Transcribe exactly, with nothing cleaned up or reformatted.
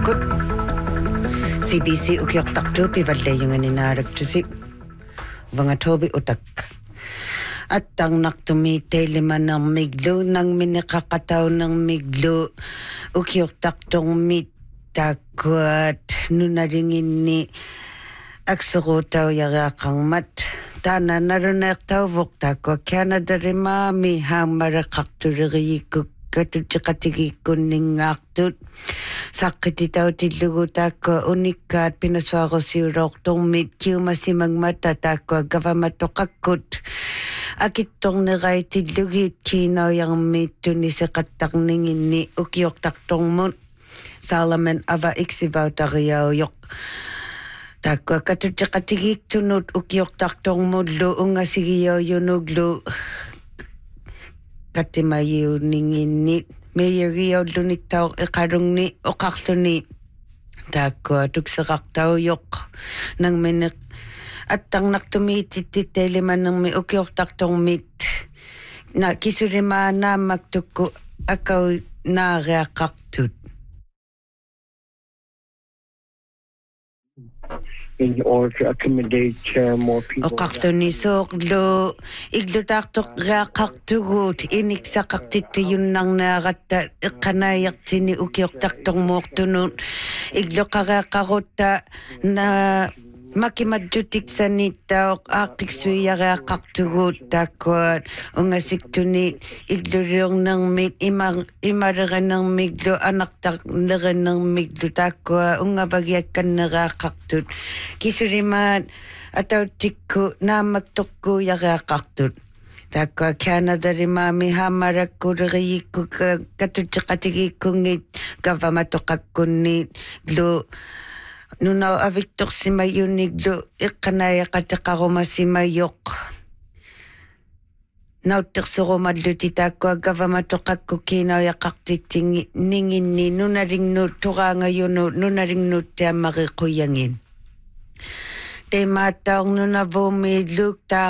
matukakut. C B C ukiok taktu pivalle yung aninarak tusi. Vangatobi utak. At ang naktumite lima ng miglo nang minikakataw ng miglo ukiok taktong mitakot nunaringin ni aksukutaw yarakang mat tana narunak taw vokta ko Canada rimami hang marakakturikuk katutsikatigi kuning aktut sakit itaw tiluguta ko unikat pinaswako si roktong mit kiw masimang mata tako gavamatokakut akitong nagay tilugit kinaw yang mitu ni sakatak ningin ni ukiok taktong mun Salaman ava iksivaw tariyaw yok tako katutsikatigi tunut ukiok taktong mudlo unga sigiyaw yunuglo katimayu ningin ni mayariyaw lunitaw ikarong ni ukaklo ni tako tuksakaktaw yok nang minik at ang naktumitititeleman ng may ukiok taktong mit na kisurima na magtuko akaw na reakaktut. In order to accommodate uh, more people. O kakto ni soklo, iglo taktok ra kaktugot, inik sa kaktito yun nang narata, kanayak sini ukiok taktong moktunun, iglo kara karota na makimadjutik sa nita, akik suya ra kaktugot takot, ungasik tunit, iglo yung nang mit, imar, imaragan ng miglo, anak tak, naran ng miglo takot, ungabagyak ka na ra kaktut. Kisuriman ataw tikko na magtukko yara kaktut. Tako Canada rimami hamarak ko riyiku katutsikatigi kungit gavamatukak kunit glo nunaw aviktok si mayunig glo ikanaya katakaro si mayok. Nautik suro madlutita ko gavamatukak ko kinaw yakaktiting ningin ni nunaring no turanga yun nunaring no tiya makikuyangin. Te mataong nunabumi lukta